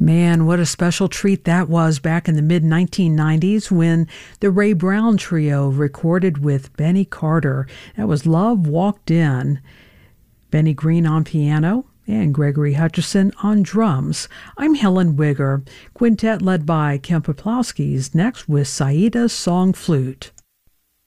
Man, what a special treat that was back in the mid-1990s when the Ray Brown Trio recorded with Benny Carter. That was Love Walked In. Benny Green on piano and Gregory Hutcherson on drums. I'm Helen Wigger. Quintet led by Kim Poplawski's next with Saida's Song Flute.